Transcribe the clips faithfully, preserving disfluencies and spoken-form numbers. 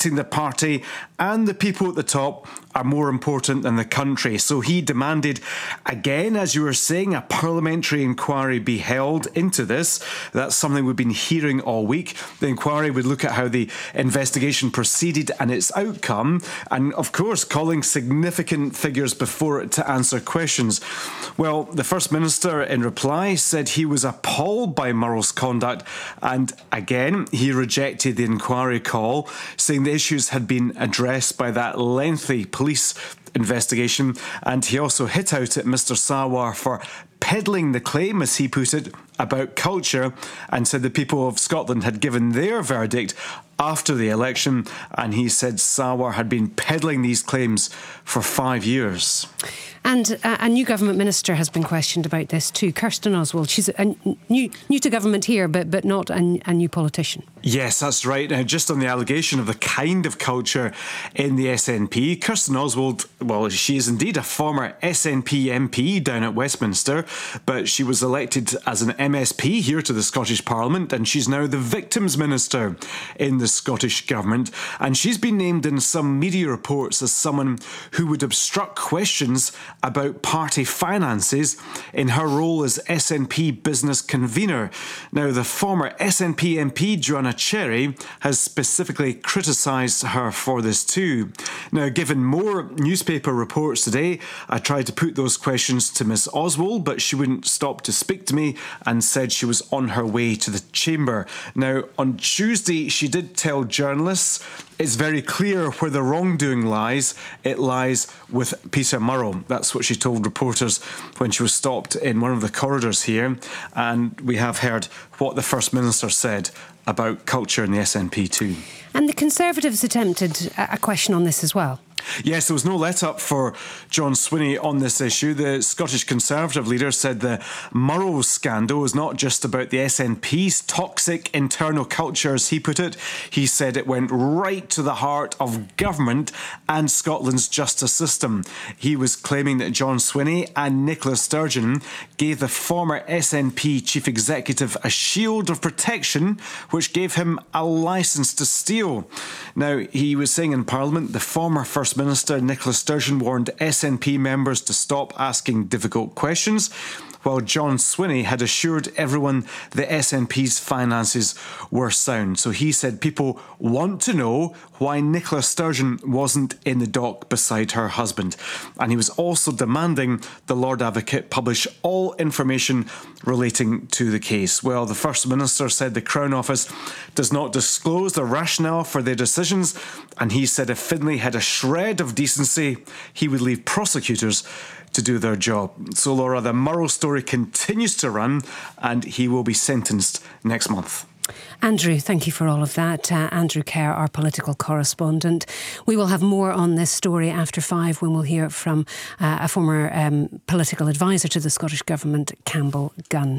protecting the party and the people at the top are more important than the country. So he demanded, again, as you were saying, a parliamentary inquiry be held into this. That's something we've been hearing all week. The inquiry would look at how the investigation proceeded and its outcome, and of course calling significant figures before it to answer questions. Well, the First Minister in reply said he was appalled by Murrell's conduct, and again he rejected the inquiry call, saying the issues had been addressed by that lengthy police investigation, and he also hit out at Mr Sarwar for peddling the claim, as he put it, about culture, and said the people of Scotland had given their verdict after the election, and he said Sarwar had been peddling these claims for five years. And uh, a new government minister has been questioned about this too, Kirsten Oswald. She's a, a new new to government here, but but not a, a new politician. Yes, that's right. Now, just on the allegation of the kind of culture in the S N P, Kirsten Oswald, well, she is indeed a former S N P M P down at Westminster, but she was elected as an M S P here to the Scottish Parliament, and she's now the Victims Minister in the Scottish Government. And she's been named in some media reports as someone who would obstruct questions about party finances in her role as S N P business convener. Now, the former S N P M P, Joanna Cherry, has specifically criticised her for this too. Now, given more newspaper reports today, I tried to put those questions to Miss Oswald, but she wouldn't stop to speak to me and said she was on her way to the chamber. Now, on Tuesday, she did tell journalists it's very clear where the wrongdoing lies. It lies with Peter Murrell. That's what she told reporters when she was stopped in one of the corridors here. And we have heard what the First Minister said about culture in the S N P too. And the Conservatives attempted a question on this as well. Yes, there was no let-up for John Swinney on this issue. The Scottish Conservative leader said the Murrell scandal is not just about the S N P's toxic internal culture, as he put it. He said it went right to the heart of government and Scotland's justice system. He was claiming that John Swinney and Nicola Sturgeon gave the former S N P chief executive a shield of protection, which gave him a licence to steal. Now, he was saying in Parliament the former First Minister Nicola Sturgeon warned S N P members to stop asking difficult questions, while John Swinney had assured everyone the S N P's finances were sound. So he said people want to know why Nicola Sturgeon wasn't in the dock beside her husband. And he was also demanding the Lord Advocate publish all information relating to the case. Well, the First Minister said the Crown Office does not disclose the rationale for their decisions, and he said if Finlay had a shred of decency, he would leave prosecutors to do their job. So, Laura, the Murrell story continues to run, and he will be sentenced next month. Andrew, thank you for all of that. Uh, Andrew Kerr, our political correspondent. We will have more on this story after five when we'll hear from uh, a former um, political advisor to the Scottish Government, Campbell Gunn.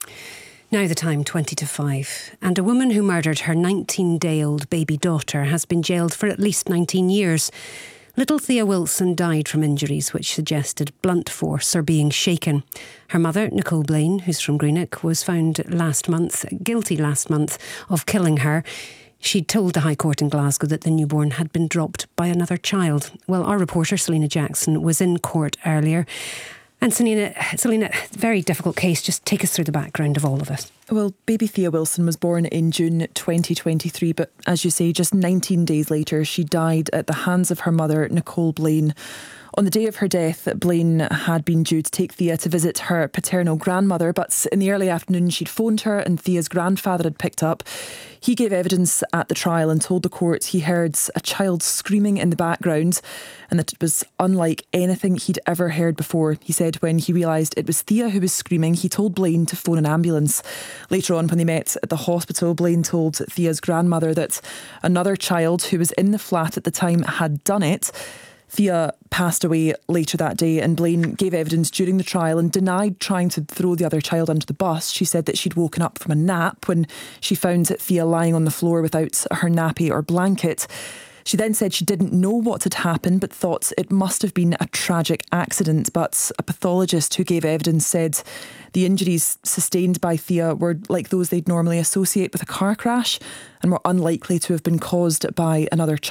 Now the time, twenty to five, and a woman who murdered her nineteen-day-old baby daughter has been jailed for at least nineteen years. Little Thea Wilson died from injuries which suggested blunt force or being shaken. Her mother, Nicole Blaine, who's from Greenock, was found last month, guilty last month, of killing her. She'd told the High Court in Glasgow that the newborn had been dropped by another child. Well, our reporter, Selena Jackson, was in court earlier. And Selena, Selena, very difficult case. Just take us through the background of all of it. Well, baby Thea Wilson was born in June twenty twenty-three, but as you say, just nineteen days later, she died at the hands of her mother, Nicole Blaine. On the day of her death, Blaine had been due to take Thea to visit her paternal grandmother, but in the early afternoon she'd phoned her and Thea's grandfather had picked up. He gave evidence at the trial and told the court he heard a child screaming in the background and that it was unlike anything he'd ever heard before. He said when he realised it was Thea who was screaming, he told Blaine to phone an ambulance. Later on, when they met at the hospital, Blaine told Thea's grandmother that another child who was in the flat at the time had done it. Thea passed away later that day, and Blaine gave evidence during the trial and denied trying to throw the other child under the bus. She said that she'd woken up from a nap when she found Thea lying on the floor without her nappy or blanket. She then said she didn't know what had happened but thought it must have been a tragic accident. But a pathologist who gave evidence said the injuries sustained by Thea were like those they'd normally associate with a car crash and were unlikely to have been caused by another child.